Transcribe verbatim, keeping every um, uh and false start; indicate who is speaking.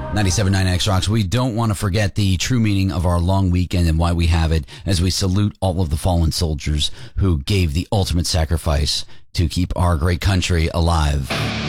Speaker 1: ninety-seven point nine X Rocks. We don't want to forget the true meaning of our long weekend and why we have it, as we salute all of the fallen soldiers who gave the ultimate sacrifice to keep our great country alive.